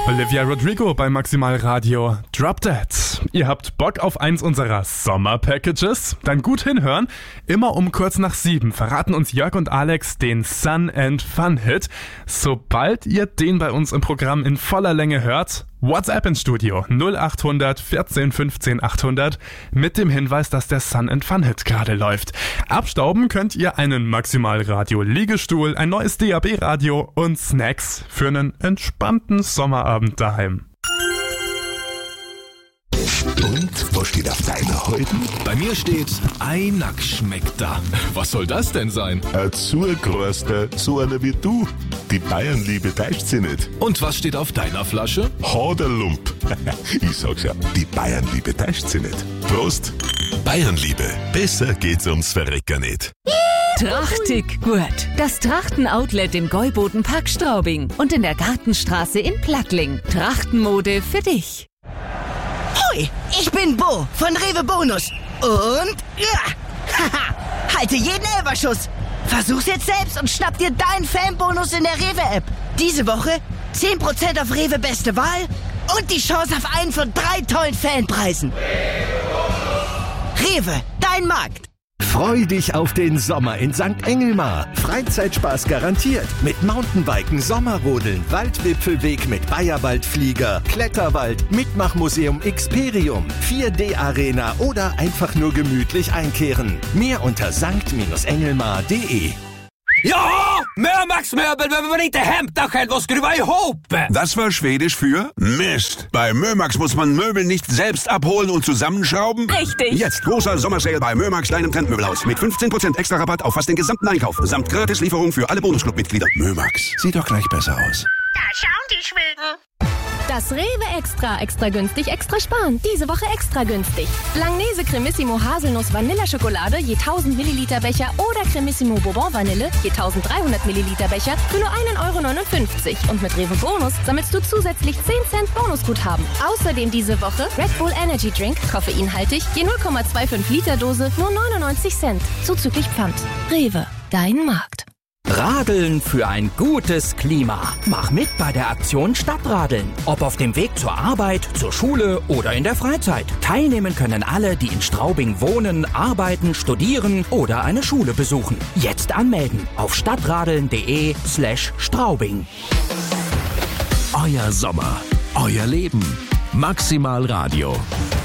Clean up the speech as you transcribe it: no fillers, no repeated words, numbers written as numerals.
Olivia Rodrigo bei Maximal Radio. Drop That. Ihr habt Bock auf eins unserer Sommer-Packages? Dann gut hinhören. Immer um kurz nach 7 verraten uns Jörg und Alex den Sun and Fun Hit. Sobald ihr den bei uns im Programm in voller Länge hört, WhatsApp ins Studio 0800 14 15 800 mit dem Hinweis, dass der Sun and Fun Hit gerade läuft. Abstauben könnt ihr einen Maximal Radio Liegestuhl, ein neues DAB Radio und Snacks für einen entspannten Sommerabend daheim. Und was steht auf deiner Häuten? Bei mir steht Einack schmeckt da. Was soll das denn sein? Ein Zurgroster, so einer wie du. Die Bayernliebe täuscht sie nicht. Und was steht auf deiner Flasche? Haderlump. Ich sag's ja, die Bayernliebe täuscht sie nicht. Prost. Bayernliebe, besser geht's ums Verrecken nicht. Trachtig gut. Das Trachten-Outlet im Gäuboden-Park Straubing und in der Gartenstraße in Plattling. Trachtenmode für dich. Hoi, ich bin Bo von Rewe Bonus. Und halte jeden Elferschuss. Versuch's jetzt selbst und schnapp dir deinen Fanbonus in der Rewe-App. Diese Woche 10% auf Rewe Beste Wahl und die Chance auf einen von 3 tollen Fanpreisen. Rewe, dein Markt. Freu dich auf den Sommer in St. Engelmar. Freizeitspaß garantiert. Mit Mountainbiken, Sommerrodeln, Waldwipfelweg mit Bayerwaldflieger, Kletterwald, Mitmachmuseum Xperium, 4D-Arena oder einfach nur gemütlich einkehren. Mehr unter sankt-engelmar.de. Ja, Mömax-Möbel, wenn man nicht Hemd was drüber ihop. Das war Schwedisch für Mist. Bei Mömax muss man Möbel nicht selbst abholen und zusammenschrauben. Richtig. Jetzt großer Sommersale bei Mömax, deinem Trendmöbelhaus. Mit 15% extra Rabatt auf fast den gesamten Einkauf. Samt Gratislieferung für alle Bonusclub-Mitglieder. Mömax, sieht doch gleich besser aus. Da schauen die Schweden. Das Rewe extra günstig, extra sparen. Diese Woche extra günstig. Langnese Cremissimo Haselnuss Vanilleschokolade je 1000 Milliliter Becher oder Cremissimo Bourbon Vanille je 1300 Milliliter Becher für nur 1,59 €. Und mit Rewe Bonus sammelst du zusätzlich 10 Cent Bonusguthaben. Außerdem diese Woche Red Bull Energy Drink, koffeinhaltig, je 0,25 Liter Dose, nur 99 Cent. Zuzüglich Pfand. Rewe, dein Markt. Radeln für ein gutes Klima. Mach mit bei der Aktion Stadtradeln. Ob auf dem Weg zur Arbeit, zur Schule oder in der Freizeit. Teilnehmen können alle, die in Straubing wohnen, arbeiten, studieren oder eine Schule besuchen. Jetzt anmelden auf stadtradeln.de/Straubing. Euer Sommer, euer Leben. Maximal Radio.